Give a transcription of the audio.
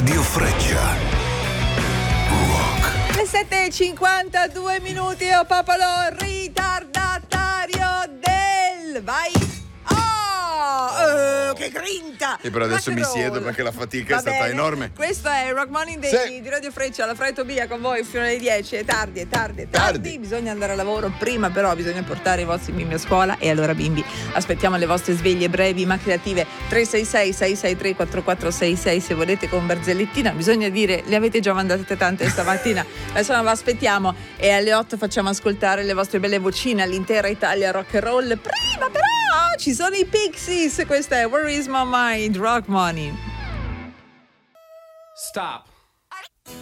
Radio Freccia. Rock. Le 7:52 minuti, oh popolo ritardatario del... Vai! Oh, che grinta! E però adesso Rock mi and siedo roll. perché la fatica Va è stata bene. enorme. Questo è il Rock Morning di Radio Freccia, la Fra Tobia con voi fino alle 10. È tardi. Bisogna andare a lavoro, prima però bisogna portare i vostri bimbi a scuola. E allora bimbi, aspettiamo le vostre sveglie brevi ma creative. 366-663-4466. Se volete con Barzellettina, bisogna dire, le avete già mandate tante stamattina. Adesso vi aspettiamo e alle 8 facciamo ascoltare le vostre belle vocine all'intera Italia rock and roll. Prima però ci sono i Pixies, questa è Where Is My Mind, Rock Money. Stop.